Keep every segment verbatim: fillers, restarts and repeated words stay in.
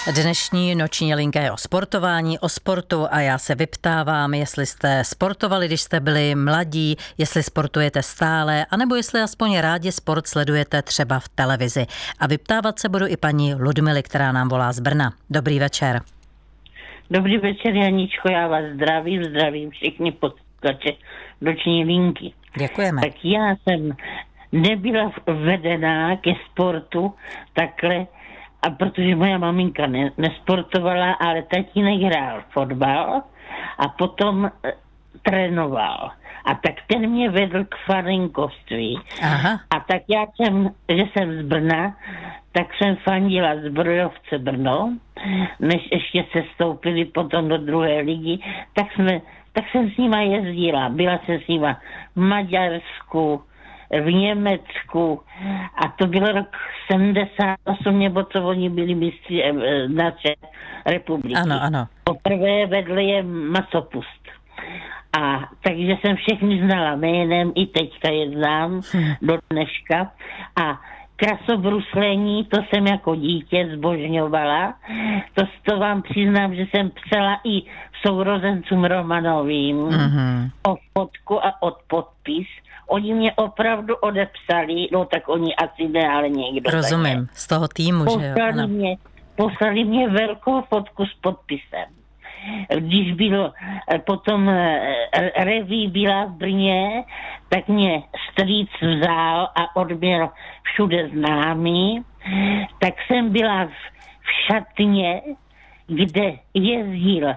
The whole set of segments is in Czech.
Dnešní noční linka je o sportování, o sportu a já se vyptávám, jestli jste sportovali, když jste byli mladí, jestli sportujete stále, anebo jestli aspoň rádi sport sledujete třeba v televizi. A vyptávat se budu i paní Ludmily, která nám volá z Brna. Dobrý večer. Dobrý večer, Janičko, já vás zdravím, zdravím všichni posluchače noční linky. Děkujeme. Tak já jsem nebyla vedená ke sportu takhle, a protože moja maminka ne, nesportovala, ale tatínek hrál fotbal a potom e, trénoval. A tak ten mě vedl k farinkovství. Aha. A tak já jsem, že jsem z Brna, tak jsem fandila Zbrojovce Brno, než ještě se stoupili potom do druhé ligy, tak, jsme, tak jsem s nima jezdila. Byla jsem s nima v Maďarsku, v Německu a to byl rok sedmdesát osm, nebo co oni byli mistři naše republiky. Ano, ano. Poprvé vedle je masopust. A takže jsem všechny znala jménem, i teďka je znám hmm. do dneška. A krasobruslení, to jsem jako dítě zbožňovala. To, to vám přiznám, že jsem psala i sourozencům Romanovým mm-hmm. o fotku a od podpis. Oni mě opravdu odepsali, no tak oni asi ne, ale někdo. Rozumím, tak, z toho týmu, poslali že jo? Ano. Mě, poslali mě velkou fotku s podpisem. Když bylo potom reví byla v Brně, tak mě strýc vzal a odběr všude známý. Tak jsem byla v, v šatně, kde jezdil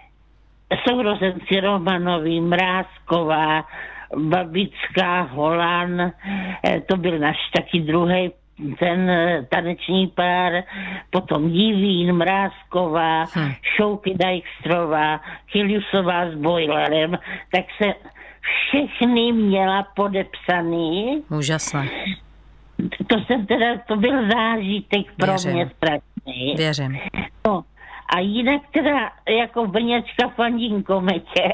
sourozenci Romanovi, Mrázková, Babická, Holan, to byl náš taky druhý ten taneční pár, potom Divín, Mrázková, hmm. Šouky Dijkstrová, Chiliusová s Bojlerem, tak se všechny měla podepsaný. Úžasné. To jsem teda, to byl zážitek pro Věřím. mě strašný. Věřím. No, a jinak teda jako Brněčka fandím Kometě.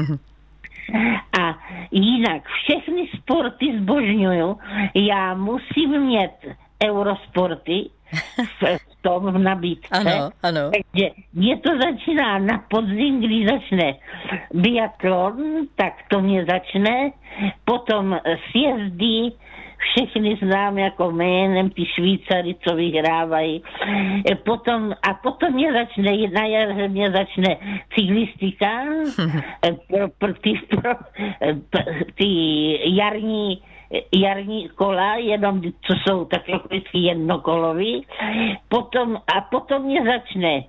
A jinak všechny sporty zbožňuju. Já musím mít eurosporty v tom v nabídce. Ano, ano. Takže mě to začíná na podzim, když začne biatlon, tak to mě začne. Potom sjezdy, všechny znám jako jménem, ty Švýcary, co vyhrávají. Potom, a potom mě začne, na jaře mě začne cyklistika, pro, pro, ty, pro, ty jarní, jarní kola, jenom co jsou takové jednokolový. Potom, a potom mě začne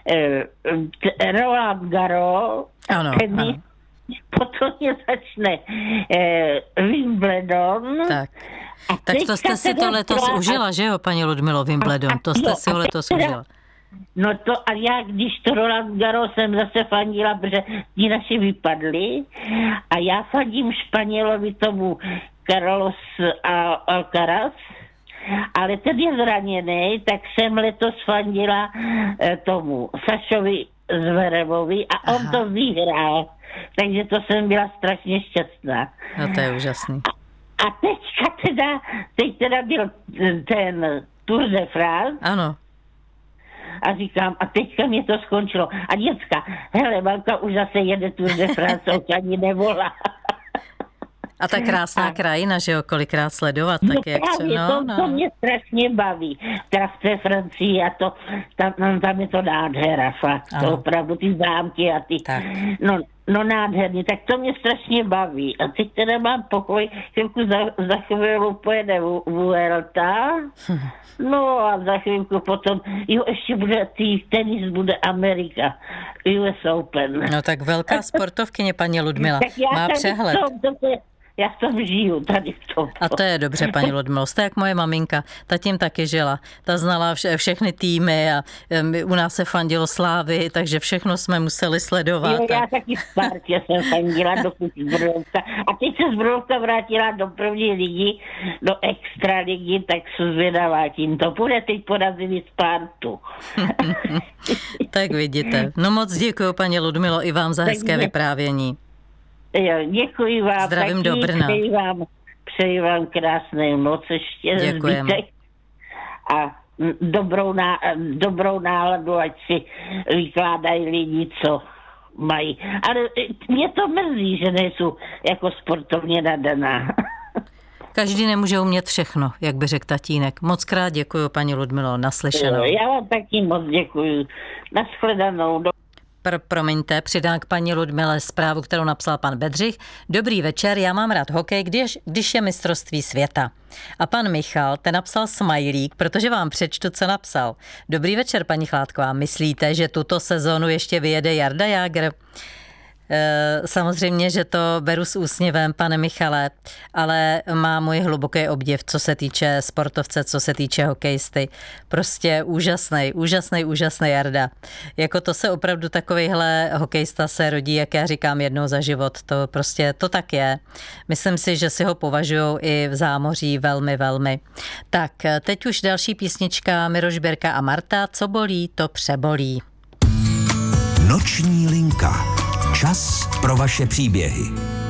eh, Roland Garros, ano, tenis, ano. Potom mě začne eh, Wimbledon. Tak. Tak to jste si to letos a... užila, že jo, paní Ludmilo, Wimbledon? A, a, to jste jo, si ho letos teda, užila. No to a já, když to Roland Garros jsem zase fandila, protože ti naši vypadli a já fandím Španělovi tomu Carlos Alcaraz, ale ten je zraněný, tak jsem letos fandila eh, tomu Sašovi Zverevovi a on Aha. to vyhrál. Takže to jsem byla strašně šťastná. No to je úžasný. A, a teďka teda, teď teda byl ten Tour de France. Ano. A říkám, a teďka mě to skončilo. A děcka, hele, mamka už zase jede Tour de France, už ani nevolá. A ta krásná a, krajina, že jo, kolikrát sledovat, no tak jak právě, no, to, no. to mě strašně baví. Teda v té Francii a to, tam, tam je to nádhera, fakt. Ano. To opravdu ty zámky a ty, tak. no, no nádherný, tak to mě strašně baví. A teď teda mám pokoj, chvilku za, za chvíli pojede Vuelta, no a za chvilku potom, jo, ještě bude, tý tenis bude Amerika, U S Open. No tak velká sportovkyně, paní Ludmila, má přehled. To, to, to, Já v tom žiju, tady v tom. A to je dobře, paní Ludmilo. Jste jak moje maminka. Ta tím taky žila. Ta znala vše, všechny týmy a my, u nás se fandilo Slávy, takže všechno jsme museli sledovat. Jo, já a... taky v Spartě jsem fandila do Zbrojovka. A teď se Zbrojovka vrátila do první ligy, do extra ligy, tak jsem zvědavá tím. To bude teď porazili Spartu. Tak vidíte. No moc děkuju, paní Ludmilo, i vám za hezké vyprávění. Jo, děkuji vám. Zdravím taky, do Brna. Přeji vám, přeji vám krásné noc ještě. Děkujeme. Zbytek. A dobrou, ná, dobrou náladu, ať si vykládají lidi, co mají. Ale mě to mrzí, že nejsou jako sportovně nadaná. Každý nemůže umět všechno, jak by řekl tatínek. Moc krát děkuji, paní Ludmilo, naslyšenou. Já vám taky moc děkuji. Nashledanou. Pr- promiňte, přidám k paní Ludmile zprávu, kterou napsal pan Bedřich. Dobrý večer, já mám rád hokej, když, když je mistrovství světa. A pan Michal, ten napsal smajlík, protože vám přečtu, co napsal. Dobrý večer, paní Chládková, myslíte, že tuto sezónu ještě vyjede Jarda Jágr? Samozřejmě, že to beru s úsměvem, pane Michale, ale má můj hluboký obdiv, co se týče sportovce, co se týče hokejisty. Prostě úžasný, úžasný, úžasný Jarda. Jako to se opravdu takovejhle hokejista se rodí, jak já říkám, jednou za život. To prostě to tak je. Myslím si, že si ho považují i v zámoří velmi, velmi. Tak, teď už další písnička Miroš Birka a Marta. Co bolí, to přebolí. Noční linka. Čas pro vaše příběhy.